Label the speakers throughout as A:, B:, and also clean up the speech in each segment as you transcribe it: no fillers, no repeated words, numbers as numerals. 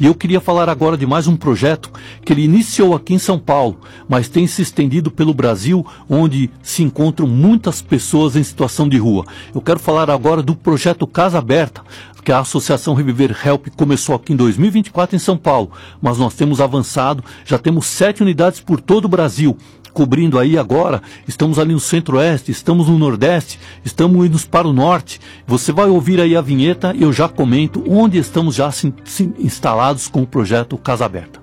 A: E eu queria falar agora de mais um projeto que ele iniciou aqui em São Paulo, mas tem se estendido pelo Brasil, onde se encontram muitas pessoas em situação de rua. Eu quero falar agora do projeto Casa Aberta, que a Associação Reviver Help começou aqui em 2024 em São Paulo, mas nós temos avançado, já temos 7 unidades por todo o Brasil, cobrindo aí agora, estamos ali no Centro-Oeste, estamos no Nordeste, estamos indo para o Norte. Você vai ouvir aí a vinheta e eu já comento onde estamos já instalados com o projeto Casa Aberta.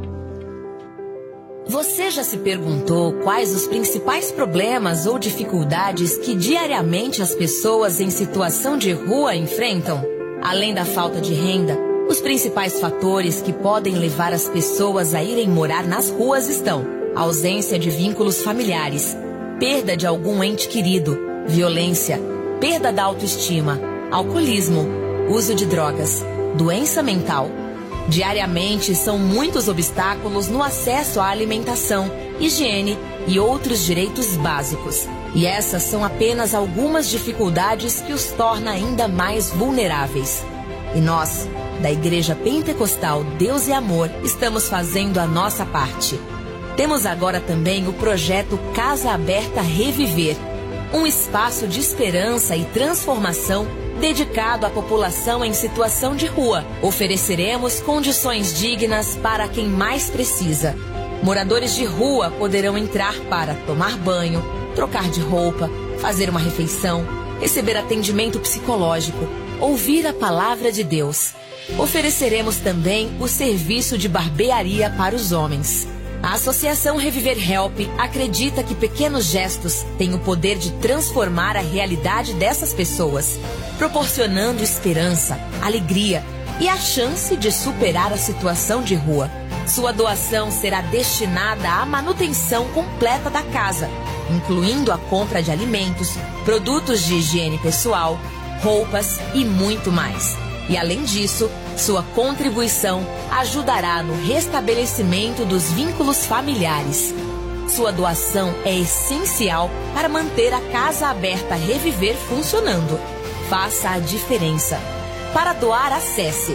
B: Você já se perguntou quais os principais problemas ou dificuldades que diariamente as pessoas em situação de rua enfrentam? Além da falta de renda, os principais fatores que podem levar as pessoas a irem morar nas ruas estão: ausência de vínculos familiares, perda de algum ente querido, violência, perda da autoestima, alcoolismo, uso de drogas, doença mental. Diariamente são muitos obstáculos no acesso à alimentação, higiene e outros direitos básicos. E essas são apenas algumas dificuldades que os torna ainda mais vulneráveis. E nós, da Igreja Pentecostal Deus e Amor, estamos fazendo a nossa parte. Temos agora também o projeto Casa Aberta Reviver, um espaço de esperança e transformação dedicado à população em situação de rua. Ofereceremos condições dignas para quem mais precisa. Moradores de rua poderão entrar para tomar banho, trocar de roupa, fazer uma refeição, receber atendimento psicológico, ouvir a palavra de Deus. Ofereceremos também o serviço de barbearia para os homens. A Associação Reviver Help acredita que pequenos gestos têm o poder de transformar a realidade dessas pessoas, proporcionando esperança, alegria e a chance de superar a situação de rua. Sua doação será destinada à manutenção completa da casa, incluindo a compra de alimentos, produtos de higiene pessoal, roupas e muito mais. E além disso, sua contribuição ajudará no restabelecimento dos vínculos familiares. Sua doação é essencial para manter a Casa Aberta Reviver funcionando. Faça a diferença. Para doar, acesse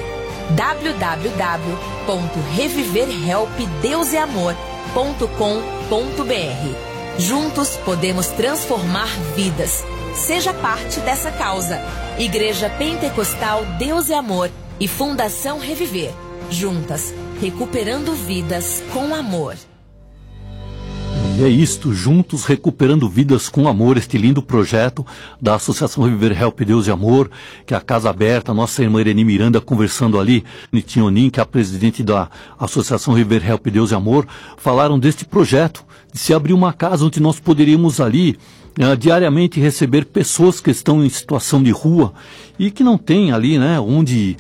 B: www.reviverhelpdeuseamor.com.br. Juntos podemos transformar vidas. Seja parte dessa causa. Igreja Pentecostal Deus e Amor e Fundação Reviver. Juntas, recuperando vidas com amor.
A: E é isto, juntos recuperando vidas com amor, este lindo projeto da Associação Reviver Help Deus e Amor, que é a Casa Aberta, nossa irmã Irene Miranda conversando ali, Nitinhonin, que é a presidente da Associação Reviver Help Deus e Amor, falaram deste projeto, de se abrir uma casa onde nós poderíamos ali diariamente receber pessoas que estão em situação de rua e que não têm ali, né, onde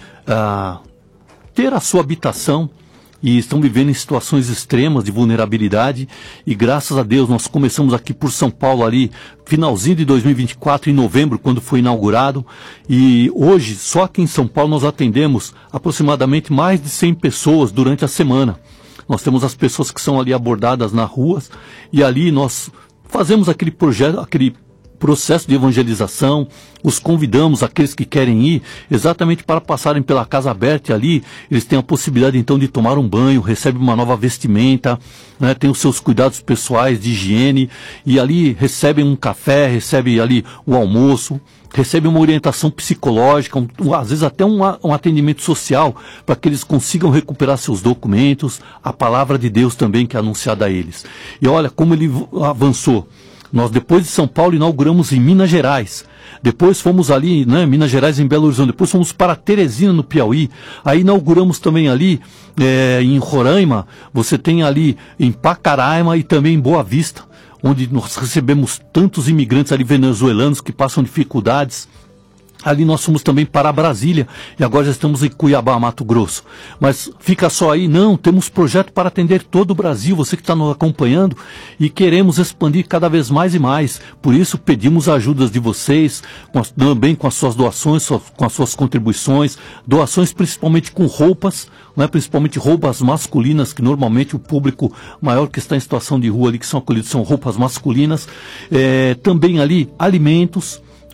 A: ter a sua habitação e estão vivendo em situações extremas de vulnerabilidade. E graças a Deus nós começamos aqui por São Paulo ali, finalzinho de 2024, em novembro, quando foi inaugurado, e hoje só aqui em São Paulo nós atendemos aproximadamente mais de 100 pessoas durante a semana. Nós temos as pessoas que são ali abordadas nas ruas e ali nós fazemos aquele projeto, aquele processo de evangelização, os convidamos, aqueles que querem ir, exatamente para passarem pela Casa Aberta, e ali eles têm a possibilidade então de tomar um banho, recebem uma nova vestimenta, né, tem os seus cuidados pessoais de higiene, e ali recebem um café, recebem ali o almoço, recebem uma orientação psicológica, às vezes até um atendimento social, para que eles consigam recuperar seus documentos, a palavra de Deus também que é anunciada a eles. E olha como ele avançou. Nós, depois de São Paulo, inauguramos em Minas Gerais. Depois fomos ali, né, Minas Gerais, em Belo Horizonte. Depois fomos para Teresina, no Piauí. Aí inauguramos também ali em Roraima. Você tem ali em Pacaraima e também em Boa Vista, onde nós recebemos tantos imigrantes ali venezuelanos que passam dificuldades. Ali nós fomos também para Brasília e agora já estamos em Cuiabá, Mato Grosso. Mas fica só aí, não, temos projeto para atender todo o Brasil, você que está nos acompanhando, e queremos expandir cada vez mais e mais. Por isso pedimos ajudas de vocês, também com as suas doações, com as suas contribuições, doações principalmente com roupas, né, principalmente roupas masculinas, que normalmente o público maior que está em situação de rua ali, que são acolhidos, são roupas masculinas. Também ali alimentos,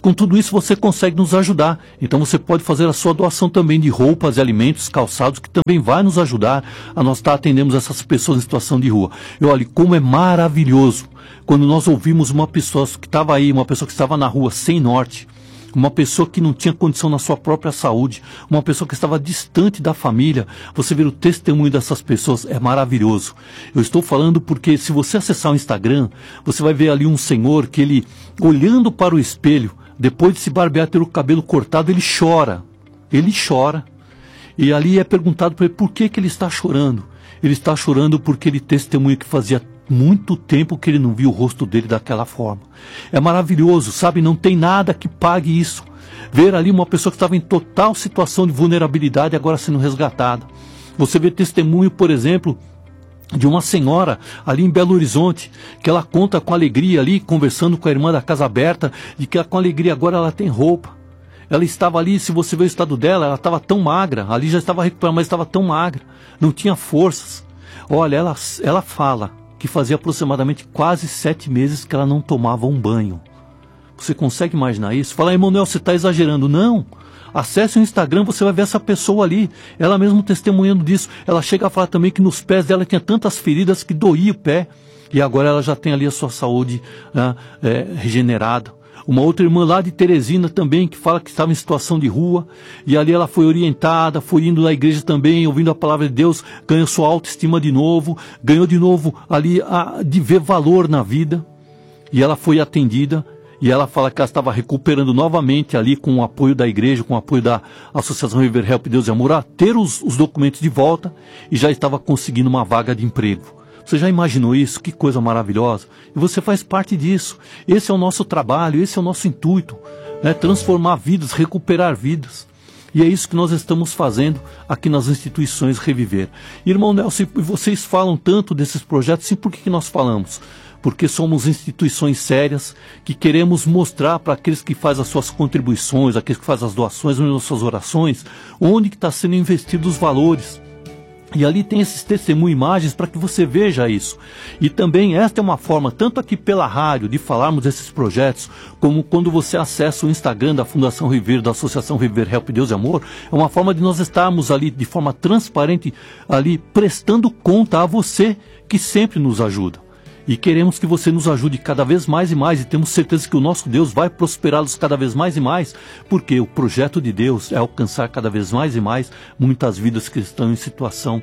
A: Com tudo isso você consegue nos ajudar. Então você pode fazer a sua doação também de roupas, alimentos, calçados, que também vai nos ajudar a nós estar atendendo essas pessoas em situação de rua. E olha, como é maravilhoso quando nós ouvimos uma pessoa que estava aí, uma pessoa que estava na rua sem norte, uma pessoa que não tinha condição na sua própria saúde, uma pessoa que estava distante da família. Você ver o testemunho dessas pessoas é maravilhoso. Eu estou falando porque se você acessar o Instagram, você vai ver ali um senhor que ele, olhando para o espelho, depois de se barbear, ter o cabelo cortado, ele chora. Ele chora. E ali é perguntado para ele por que ele está chorando. Ele está chorando porque ele testemunha que fazia muito tempo que ele não viu o rosto dele daquela forma. É maravilhoso, sabe? Não tem nada que pague isso. Ver ali uma pessoa que estava em total situação de vulnerabilidade agora sendo resgatada. Você vê testemunho, por exemplo, de uma senhora ali em Belo Horizonte, que ela conta com alegria ali, conversando com a irmã da Casa Aberta, de que com alegria agora ela tem roupa. Ela estava ali, se você vê o estado dela, ela estava tão magra, ali já estava recuperada, mas estava tão magra, não tinha forças. Olha, ela fala que fazia aproximadamente quase 7 meses que ela não tomava um banho. Você consegue imaginar isso? Fala, Emanuel, você está exagerando. Não. Acesse o Instagram, você vai ver essa pessoa ali, ela mesmo testemunhando disso. Ela chega a falar também que nos pés dela tinha tantas feridas que doía o pé. E agora ela já tem ali a sua saúde regenerada. Uma outra irmã lá de Teresina também, que fala que estava em situação de rua, e ali ela foi orientada, foi indo na igreja também, ouvindo a palavra de Deus, ganhou sua autoestima de novo, ganhou de novo ali de ver valor na vida, e ela foi atendida, e ela fala que ela estava recuperando novamente ali com o apoio da igreja, com o apoio da Associação River Help Deus e Amor, a ter os documentos de volta, e já estava conseguindo uma vaga de emprego. Você já imaginou isso? Que coisa maravilhosa. E você faz parte disso. Esse é o nosso trabalho, esse é o nosso intuito, né? Transformar vidas, recuperar vidas. E é isso que nós estamos fazendo aqui nas instituições Reviver. Irmão Nelson, vocês falam tanto desses projetos, sim, por que nós falamos? Porque somos instituições sérias que queremos mostrar para aqueles que fazem as suas contribuições, aqueles que fazem as doações, as suas orações, onde que está sendo investido os valores. E ali tem esses testemunhos, imagens para que você veja isso. E também esta é uma forma, tanto aqui pela rádio, de falarmos desses projetos, como quando você acessa o Instagram da Fundação River, da Associação River Help Deus e Amor, é uma forma de nós estarmos ali de forma transparente, ali prestando conta a você que sempre nos ajuda. E queremos que você nos ajude cada vez mais e mais, e temos certeza que o nosso Deus vai prosperá-los cada vez mais e mais, porque o projeto de Deus é alcançar cada vez mais e mais muitas vidas que estão em situação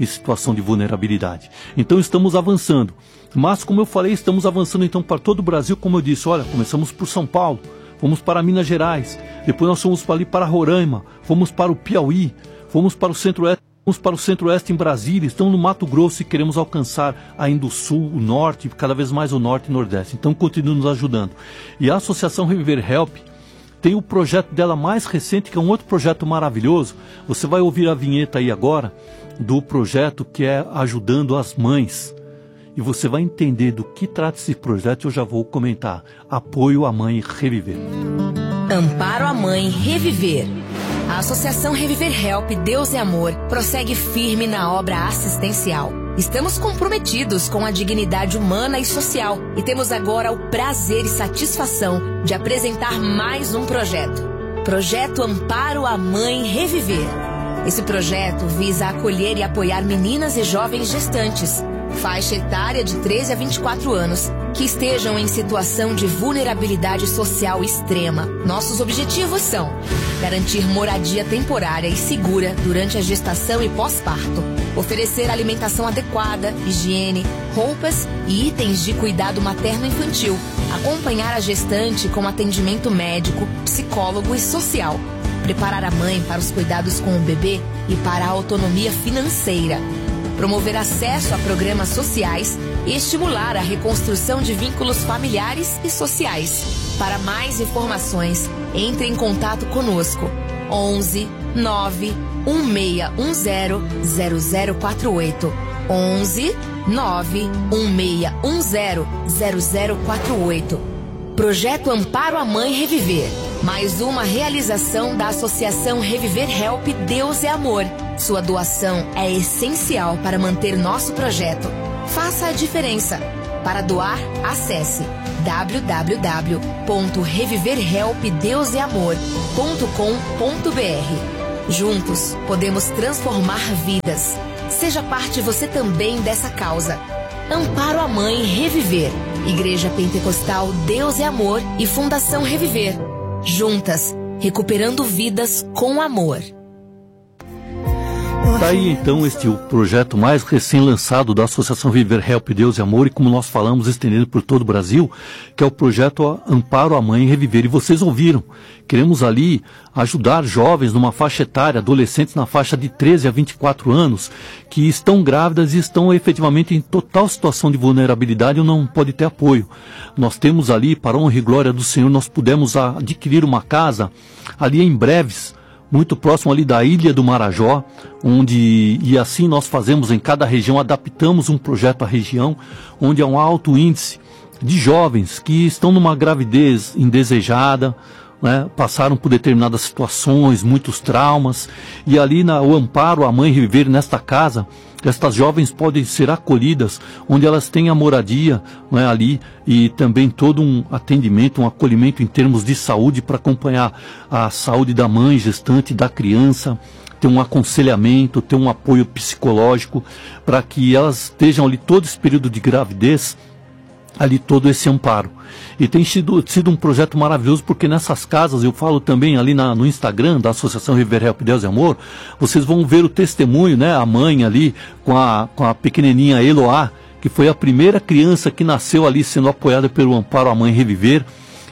A: de vulnerabilidade. Então estamos avançando, mas como eu falei, estamos avançando então para todo o Brasil, como eu disse, olha, começamos por São Paulo, fomos para Minas Gerais, depois nós fomos ali para Roraima, fomos para o Piauí, fomos para o Centro-Oeste, vamos para o Centro-Oeste em Brasília, estamos no Mato Grosso e queremos alcançar ainda o Sul, o Norte, cada vez mais o Norte e Nordeste. Então continue nos ajudando. E a Associação River Help tem o projeto dela mais recente, que é um outro projeto maravilhoso. Você vai ouvir a vinheta aí agora do projeto que é Ajudando as Mães. E você vai entender do que trata esse projeto e eu já vou comentar. Apoio à Mãe Reviver.
B: Amparo à Mãe Reviver. A Associação Reviver Help Deus e Amor prossegue firme na obra assistencial. Estamos comprometidos com a dignidade humana e social e temos agora o prazer e satisfação de apresentar mais um projeto. Projeto Amparo à Mãe Reviver. Esse projeto visa acolher e apoiar meninas e jovens gestantes, faixa etária de 13 a 24 anos, que estejam em situação de vulnerabilidade social extrema. Nossos objetivos são garantir moradia temporária e segura durante a gestação e pós-parto, oferecer alimentação adequada, higiene, roupas e itens de cuidado materno-infantil, acompanhar a gestante com atendimento médico, psicólogo e social, preparar a mãe para os cuidados com o bebê e para a autonomia financeira, promover acesso a programas sociais e estimular a reconstrução de vínculos familiares e sociais. Para mais informações, entre em contato conosco. 11 9 1610 0048. 11 9 1610 0048. Projeto Amparo à Mãe Reviver. Mais uma realização da Associação Reviver Help Deus e Amor. Sua doação é essencial para manter nosso projeto. Faça a diferença. Para doar, acesse www.reviverhelpdeuseamor.com.br. Juntos, podemos transformar vidas. Seja parte você também dessa causa. Amparo à Mãe Reviver, Igreja Pentecostal Deus é Amor e Fundação Reviver. Juntas, recuperando vidas com amor.
A: Está aí então o projeto mais recém-lançado da Associação Reviver Help Deus e Amor, e como nós falamos, estendendo por todo o Brasil, que é o projeto Amparo à Mãe Reviver. E vocês ouviram, queremos ali ajudar jovens numa faixa etária, adolescentes na faixa de 13 a 24 anos, que estão grávidas e estão efetivamente em total situação de vulnerabilidade e não podem ter apoio. Nós temos ali, para a honra e glória do Senhor, nós pudemos adquirir uma casa ali em Breves, muito próximo ali da Ilha do Marajó, e assim nós fazemos em cada região, adaptamos um projeto à região, onde há um alto índice de jovens que estão numa gravidez indesejada, né, passaram por determinadas situações, muitos traumas, e ali o Amparo à Mãe Reviver, nesta casa, estas jovens podem ser acolhidas, onde elas têm a moradia, né, ali, e também todo um atendimento, um acolhimento em termos de saúde, para acompanhar a saúde da mãe, gestante, da criança, ter um aconselhamento, ter um apoio psicológico, para que elas estejam ali todo esse período de gravidez, ali todo esse amparo. E tem sido um projeto maravilhoso, porque nessas casas, eu falo também ali no Instagram da Associação Reviver Help Deus e Amor, vocês vão ver o testemunho, né, a mãe ali com a pequenininha Eloá, que foi a primeira criança que nasceu ali sendo apoiada pelo Amparo à Mãe Reviver,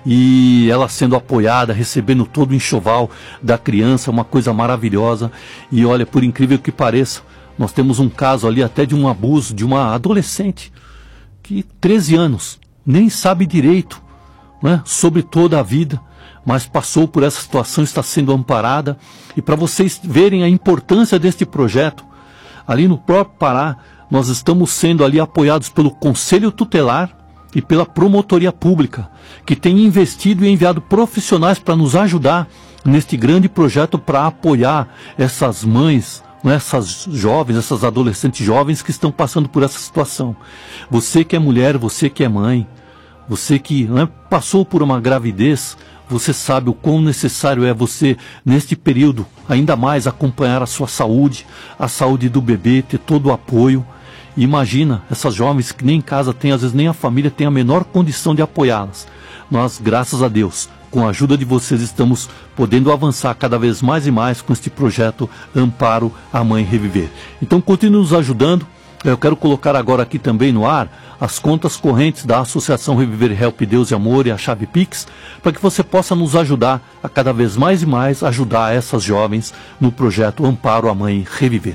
A: e ela sendo apoiada, recebendo todo o enxoval da criança, uma coisa maravilhosa. E olha, por incrível que pareça, nós temos um caso ali até de um abuso de uma adolescente, que 13 anos, nem sabe direito, né, sobre toda a vida, mas passou por essa situação, está sendo amparada. E para vocês verem a importância deste projeto, ali no próprio Pará, nós estamos sendo ali apoiados pelo Conselho Tutelar e pela Promotoria Pública, que tem investido e enviado profissionais para nos ajudar neste grande projeto, para apoiar essas mães, essas jovens, essas adolescentes jovens que estão passando por essa situação. Você que é mulher, você que é mãe, você que passou por uma gravidez, você sabe o quão necessário é você, neste período, ainda mais acompanhar a sua saúde, a saúde do bebê, ter todo o apoio. Imagina essas jovens que nem em casa tem, às vezes nem a família tem a menor condição de apoiá-las. Nós, graças a Deus, com a ajuda de vocês, estamos podendo avançar cada vez mais e mais com este projeto Amparo à Mãe Reviver. Então continue nos ajudando. Eu quero colocar agora aqui também no ar as contas correntes da Associação Reviver Help Deus e Amor e a chave Pix, para que você possa nos ajudar a cada vez mais e mais ajudar essas jovens no projeto Amparo à Mãe Reviver.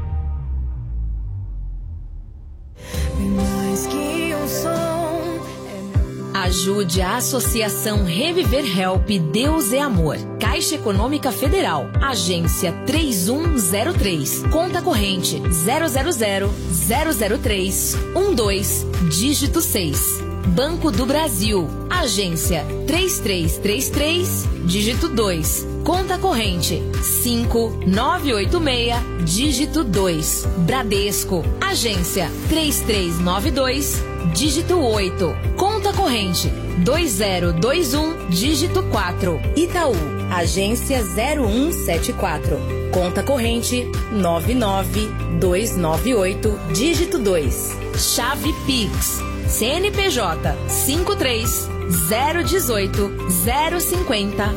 B: Ajude a Associação Reviver Help Deus é Amor. Caixa Econômica Federal. Agência 3103. Conta corrente 000-003-12, dígito 6. Banco do Brasil. Agência 3333, dígito 2. Conta corrente 5986, dígito 2. Bradesco. Agência 3392, dígito 8. Conta corrente 2021, dígito 4. Itaú. Agência 0174. Conta corrente 99298, dígito 2. Chave Pix. CNPJ 53 018 050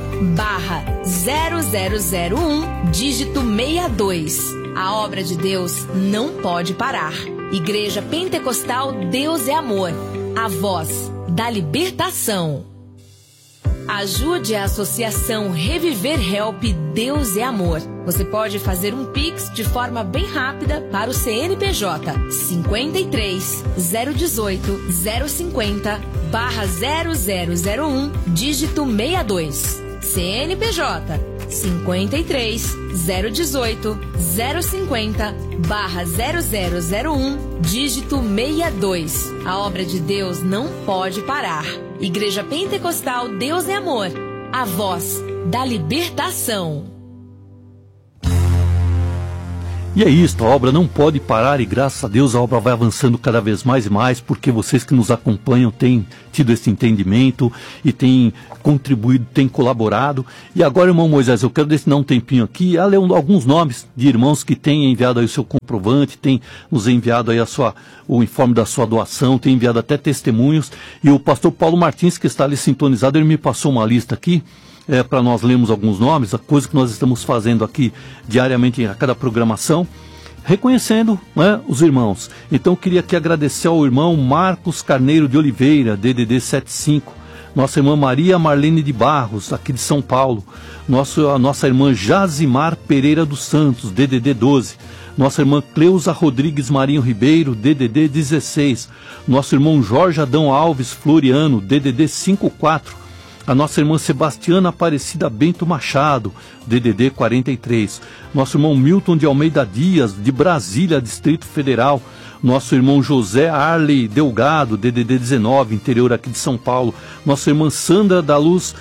B: /0001, dígito 62. A obra de Deus não pode parar. Igreja Pentecostal Deus é Amor, a voz da libertação. Ajude a Associação Reviver Help Deus é Amor. Você pode fazer um Pix de forma bem rápida para o CNPJ 53 018 050 /0001, dígito 62. CNPJ 53 018 050 /0001, dígito 62. A obra de Deus não pode parar. Igreja Pentecostal Deus é Amor, a voz da libertação.
A: E é isso, a obra não pode parar e graças a Deus a obra vai avançando cada vez mais e mais, porque vocês que nos acompanham têm tido esse entendimento e têm contribuído, têm colaborado. E agora, irmão Moisés, eu quero destinar um tempinho aqui a ler alguns nomes de irmãos que têm enviado aí o seu comprovante, têm nos enviado aí o informe da sua doação, têm enviado até testemunhos. E o pastor Paulo Martins, que está ali sintonizado, ele me passou uma lista aqui, para nós lermos alguns nomes, a coisa que nós estamos fazendo aqui diariamente a cada programação, reconhecendo, né, os irmãos. Então eu queria aqui agradecer ao irmão Marcos Carneiro de Oliveira, DDD 75, nossa irmã Maria Marlene de Barros, aqui de São Paulo, a nossa irmã Jazimar Pereira dos Santos, DDD 12, nossa irmã Cleusa Rodrigues Marinho Ribeiro, DDD 16, nosso irmão Jorge Adão Alves Floriano, DDD 54, a nossa irmã Sebastiana Aparecida Bento Machado, DDD 43. Nosso irmão Milton de Almeida Dias, de Brasília, Distrito Federal. Nosso irmão José Arley Delgado, DDD 19, interior aqui de São Paulo. Nossa irmã Sandra da Luz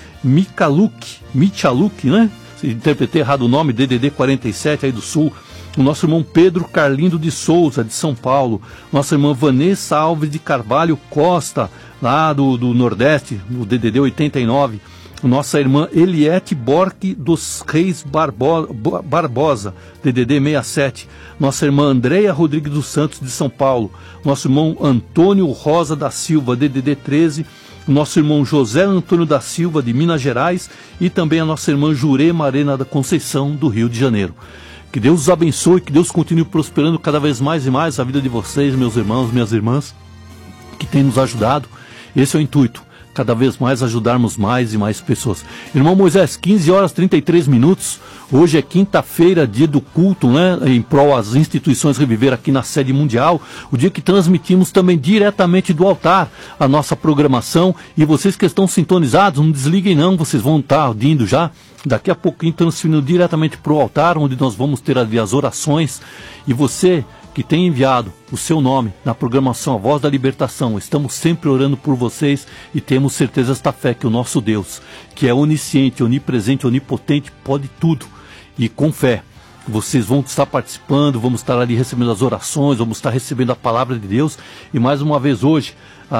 A: Michaluk, né? Se interpretei errado o nome, DDD 47 aí do Sul. O nosso irmão Pedro Carlindo de Souza, de São Paulo. Nossa irmã Vanessa Alves de Carvalho Costa, lá do Nordeste, no DDD 89. Nossa irmã Eliette Borque dos Reis Barbosa, DDD 67. Nossa irmã Andréia Rodrigues dos Santos, de São Paulo. Nosso irmão Antônio Rosa da Silva, DDD 13. Nosso irmão José Antônio da Silva, de Minas Gerais. E também a nossa irmã Jurema Arena da Conceição, do Rio de Janeiro. Que Deus os abençoe, que Deus continue prosperando cada vez mais e mais a vida de vocês, meus irmãos, minhas irmãs, que tem nos ajudado. Esse é o intuito, cada vez mais ajudarmos mais e mais pessoas. Irmão Moisés, 15 horas 33 minutos, hoje é quinta-feira, dia do culto, né, em prol às instituições Reviver aqui na sede mundial, o dia que transmitimos também diretamente do altar a nossa programação. E vocês que estão sintonizados, não desliguem não, vocês vão estar indo já, daqui a pouquinho transferindo diretamente para o altar, onde nós vamos ter ali as orações. E você que tem enviado o seu nome na programação A Voz da Libertação, estamos sempre orando por vocês e temos certeza esta fé que o nosso Deus, que é onisciente, onipresente, onipotente, pode tudo. E com fé, vocês vão estar participando, vamos estar ali recebendo as orações, vamos estar recebendo a palavra de Deus. E mais uma vez hoje,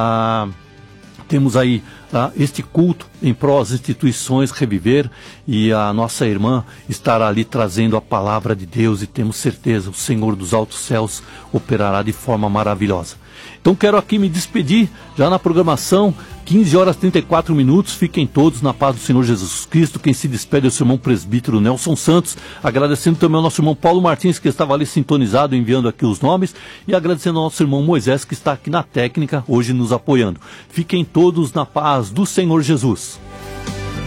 A: temos aí este culto em prol às instituições Reviver, e a nossa irmã estará ali trazendo a palavra de Deus, e temos certeza, o Senhor dos altos céus operará de forma maravilhosa. Então quero aqui me despedir, já na programação, 15 horas 34 minutos, fiquem todos na paz do Senhor Jesus Cristo. Quem se despede é o seu irmão presbítero Nelson Santos, agradecendo também ao nosso irmão Paulo Martins, que estava ali sintonizado, enviando aqui os nomes, e agradecendo ao nosso irmão Moisés, que está aqui na técnica, hoje nos apoiando. Fiquem todos na paz do Senhor Jesus.